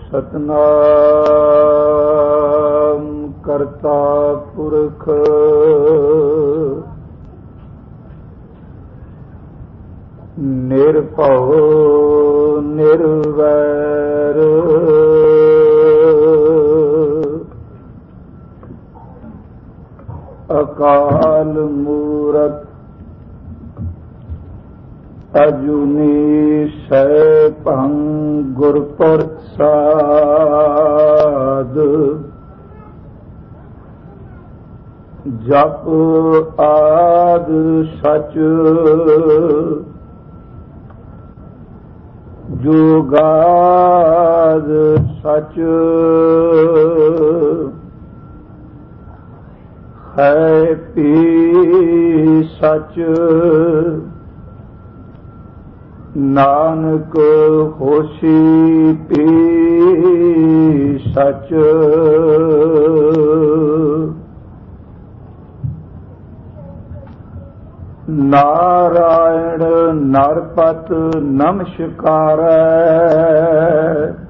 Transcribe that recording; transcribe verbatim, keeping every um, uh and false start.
ਸਤਨਾਮ ਕਰਤਾ ਪੁਰਖ ਨਿਰਭਉ ਨਿਰਵੈਰ ਅਕਾਲ ਮੂਰਤ ਅਜੂਨੀ ਸੈਭੰ ਗੁਰ ਪ੍ਰਸਾਦ ਜਪ ਆਦ ਸਚ ਜੁਗਾਦ ਸਚ ਹੈ ਪੀ ਸਚ ਨਾਨਕ ਹੋਸੀ ਪੀ ਸਚ ਨਾਰਾਇਣ ਨਰਪਤ ਨਮਸਕਾਰੈ